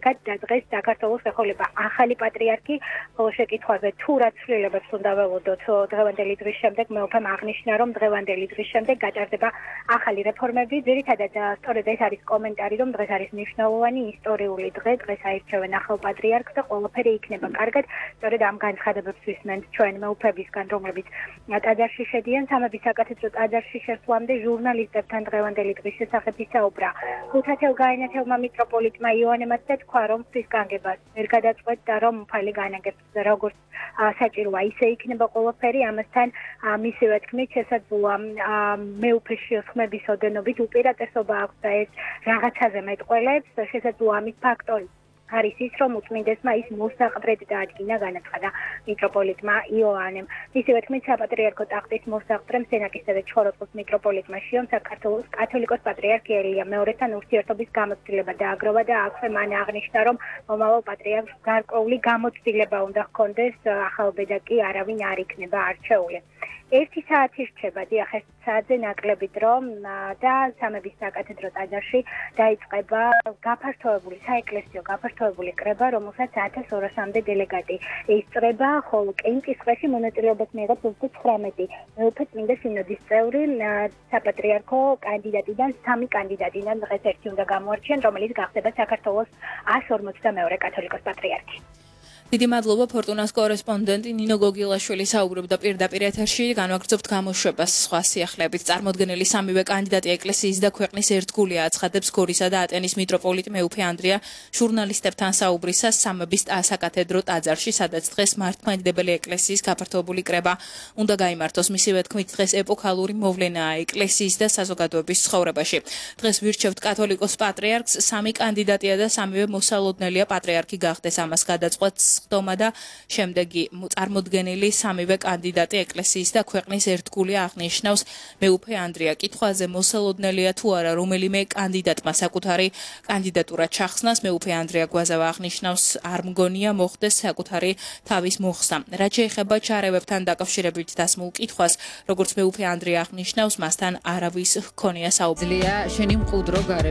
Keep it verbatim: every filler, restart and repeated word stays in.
შედეგად დღეს საქართველოს ეხოლება ახალი პატრიარქი, ხოლო შეკითხვაზე თუ რა ცვლილებებს უნდა ველოდოთ დღევანდელი დღის შემდეგ, მეუფემ აღნიშნა, რომ დღევანდელი დღის შემდეგ გატარდება ახალი რეფორმები. ძირითადად სწორედ ეს არის კომენტარი, რომ დღეს არის მნიშვნელოვანი ისტორიული დღე, დღეს აირჩევენ ახალ პატრიარქს და ყველაფერი იქნება კარგად. სწორედ ამ განცხადებებს ვისმენთ ჩვენ მეუფებისგან, რომლებიც ტაძარში შედიან. სამების საკათედრო ტაძარში შესვლამდე ჟურნალისტებთან დღევანდელი დღის შესახებ ისაუბრა ხუთათელგაენათელმა მიტროპოლიტმა იოანემაც და თქვა, რომ ღვთის განგებას ვერ გადაწყვეტ და რომ უფალი განაგებს როგორც საჭიროა, ისე იქნება ყველაფერი. ამასთან მისივე თქმით, შესაძლოა მეუფეს შეხმების ოდენობით უპირატესობა აქვს და ეს რაღაცაზე მეტყველებს, შესაძლოა ამის ფაქტორი არის ის, რომ უწმინდესმა ის მოსაყდრედ დაადგინა, განაცხადა მიტროპოლიტმა იოანემ. მისივე თქმით, საპატრიარქო ტახტის მოსაყდრემ სენაკისსა და ჩხოროწყუს მიტროპოლიტმა შიომ საქართველოს კათოლიკოს პატრიარქი ელია მეორესთან ურთიერთობის გამოცდილება დააგროვა და აქვე მან აღნიშნა, რომ მომავალ პატრიარქს გარკვეული გამოცდილება უნდა ჰქონდეს, ახალბედა კი არავინ არ იქნება არჩეული. ერთი საათი რჩება, დიახ, ერთ საათზე ნაკლები დრო და სამების საკათედრო ტაძარში დაიწყება გაფართოებული საეკლესიო გაფართოებული კრება, რომელსაც ათას ორასამდე დელეგატი ისწრება, ხოლო კენჭისყრაში მონაწილეობას მიიღებს ოცდაცხრამეტი მეუფე წმინდა სინოდის წევრი. საპატრიარქო კანდიდატიდან სამი კანდიდატიდან დღეს ერთი უნდა გამოარჩიონ, რომელიც გახდება საქართველოს ას ორმოცდამეორე კათოლიკოს პატრიარქი. დიდი მადლობა ფორტუნას კორესპონდენტი ნინო გოგილაშვილი საუბრობდა პირდაპირ ეთერში. განვაგრძობთ გამოშვებას სხვა სიახლეებით. წარმოდგენილი სამივე კანდიდატი ეკლესიის და ქვეყნის ერთგული აცხადებს გორისა და ატენის მიტროპოლიტ მეუფე ანდრია ჟურნალისტებთან საუბრისას სამების საკათედრო ტაძარში, სადაც დღეს მართლმადიდებელი ეკლესიის გაფართოებული კრება უნდა გაიმართოს. მისივე თქმით, დღეს ეპოქალური მოვლენაა ეკლესიის და საზოგადოების ცხოვრებაში. დღეს ვირჩევთ კათოლიკოს პატრიარქს, სამი კანდიდატია და სამივე მოსალოდნელია პატრიარქი გახდეს. ამას გადაწყვეტს ხდომა და შემდეგი წარმოდგენილი სამივე კანდიდატი ეკლესიის და ქვეყნის ერთგული აღნიშნავს მეუფე ანდრია. კითხვაზე მოსალოდნელია თუ არა რომელიმე კანდიდატმა საკუთარი კანდიდატურა ჩახსნას, მეუფე ანდრია გვაზავა აღნიშნავს, არ მგონია მოხდეს საკუთარი თავის მოხსნა. რაც შეეხება ჩარევებთან დაკავშირებით დასმულ კითხვას, როგორც მეუფე ანდრია აღნიშნავს, მასთან არავის ჰქონია საუბარი. შენი მყუდრო გარე